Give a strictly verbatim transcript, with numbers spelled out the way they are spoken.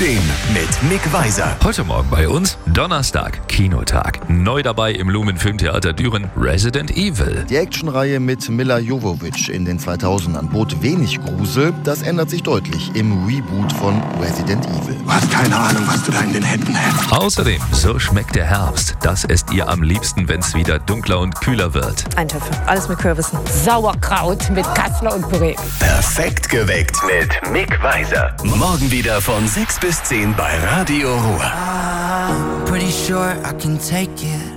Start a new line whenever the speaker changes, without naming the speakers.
zehn mit Mick Weiser.
Heute Morgen bei uns Donnerstag, Kinotag. Neu dabei im Lumen Filmtheater Düren Resident Evil.
Die Actionreihe mit Milla Jovovich in den zweitausendern bot wenig Grusel. Das ändert sich deutlich im Reboot von Resident Evil.
Du hast keine Ahnung, was du da in den Händen hältst.
Außerdem, so schmeckt der Herbst. Das esst ihr am liebsten, wenn es wieder dunkler und kühler wird.
Eintöpfe, alles mit Kürbissen. Sauerkraut mit Kassler und Püree.
Perfekt geweckt mit Mick Weiser. Morgen wieder von sechs bis zehn bei Radio Ruhr.
I'm pretty sure I can take it.